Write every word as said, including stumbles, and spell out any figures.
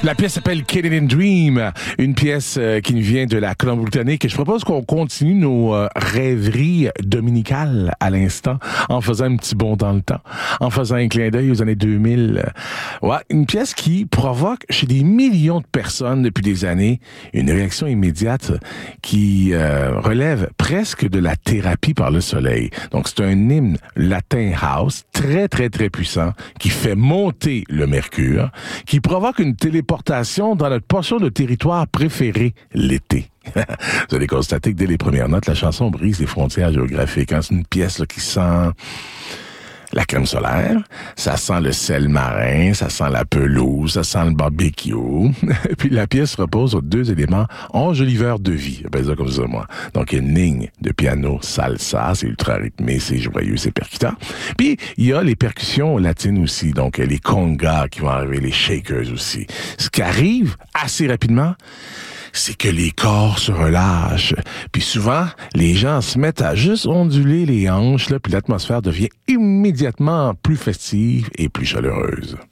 La pièce s'appelle Canadian Dream, une pièce euh, qui nous vient de la Colombie-Britannique. Je propose qu'on continue nos euh, rêveries dominicales à l'instant, en faisant un petit bond dans le temps, en faisant un clin d'œil aux années deux mille. Ouais, une pièce qui provoque chez des millions de personnes depuis des années une réaction immédiate qui euh, relève presque de la thérapie par le soleil. Donc c'est un hymne latin house très très très puissant qui fait monter le mercure, qui provoque une téléportation dans notre portion de territoire préféré, l'été. Vous allez constater que dès les premières notes, la chanson brise les frontières géographiques. Hein? C'est une pièce là, qui sent la crème solaire, ça sent le sel marin, ça sent la pelouse, ça sent le barbecue. Puis la pièce repose sur deux éléments enjoliveurs de vie, j'appelle ça comme ça moi. Donc une ligne de piano salsa, c'est ultra rythmé, c'est joyeux, c'est percutant. Puis il y a les percussions latines aussi, donc les congas qui vont arriver, les shakers aussi. Ce qui arrive assez rapidement, c'est que les corps se relâchent. Puis souvent, les gens se mettent à juste onduler les hanches, là, puis l'atmosphère devient immédiatement plus festive et plus chaleureuse.